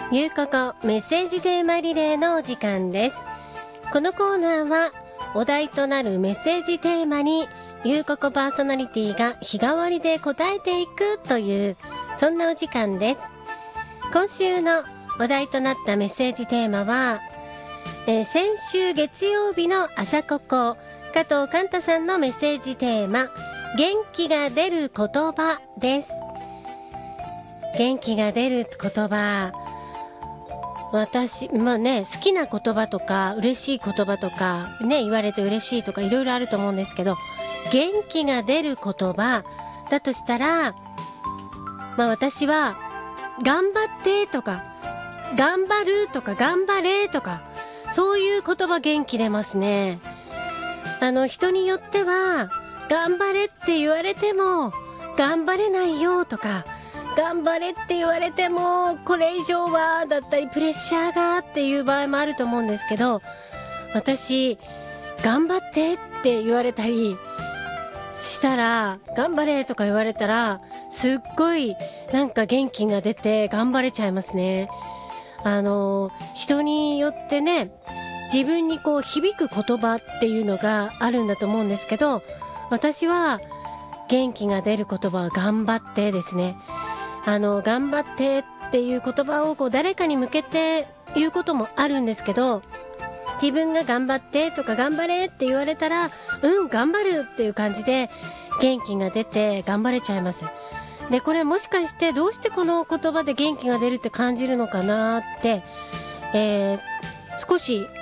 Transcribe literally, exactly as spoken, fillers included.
ゆうここメッセージテーマリレーのお時間です。このコーナーはお題となるメッセージテーマにゆうここパーソナリティが日替わりで答えていくというそんなお時間です。今週のお題となったメッセージテーマは、えー、先週月曜日の朝ここ加藤寛太さんのメッセージテーマ、元気が出る言葉です。元気が出る言葉、私、まあね、好きな言葉とか嬉しい言葉とかね、言われて嬉しいとかいろいろあると思うんですけど、元気が出る言葉だとしたら、まあ私は頑張ってとか頑張るとか頑張れとか、そういう言葉元気出ますね。あの人によっては頑張れって言われても頑張れないよとか、頑張れって言われてもこれ以上はだったりプレッシャーがっていう場合もあると思うんですけど、私頑張ってって言われたりしたら、頑張れとか言われたらすっごいなんか元気が出て頑張れちゃいますね。あの人によってね、自分にこう響く言葉っていうのがあるんだと思うんですけど、私は元気が出る言葉は頑張ってですね。あの頑張ってっていう言葉をこう誰かに向けて言うこともあるんですけど、自分が頑張ってとか頑張れって言われたら、うん頑張るっていう感じで元気が出て頑張れちゃいます。でこれもしかしてどうしてこの言葉で元気が出るって感じるのかなって、えー、少し